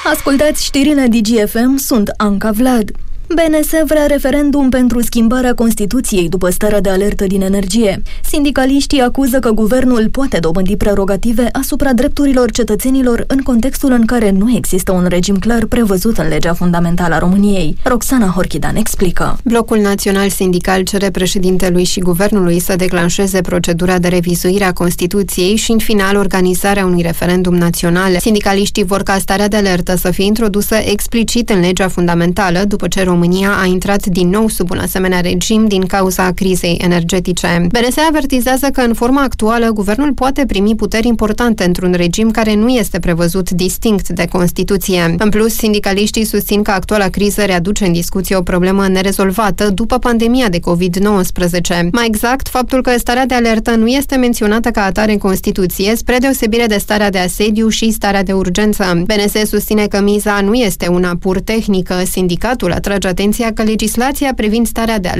Ascultați știrile DGFM, sunt Anca Vlad. BNS vrea referendum pentru schimbarea Constituției după starea de alertă din energie. Sindicaliștii acuză că guvernul poate dobândi prerogative asupra drepturilor cetățenilor în contextul în care nu există un regim clar prevăzut în legea fundamentală a României. Roxana Horchidan explică. Blocul Național Sindical cere președintelui și guvernului să declanșeze procedura de revizuire a Constituției și, în final, organizarea unui referendum național. Sindicaliștii vor ca starea de alertă să fie introdusă explicit în legea fundamentală după ce România a intrat din nou sub un asemenea regim din cauza crizei energetice. BNS avertizează că în forma actuală guvernul poate primi puteri importante într-un regim care nu este prevăzut distinct de Constituție. În plus, sindicaliștii susțin că actuala criză readuce în discuție o problemă nerezolvată după pandemia de COVID-19. Mai exact, faptul că starea de alertă nu este menționată ca atare în Constituție, spre deosebire de starea de asediu și starea de urgență. BNS susține că miza nu este una pur tehnică. Sindicatul atrage atenția că legislația privind starea de alertă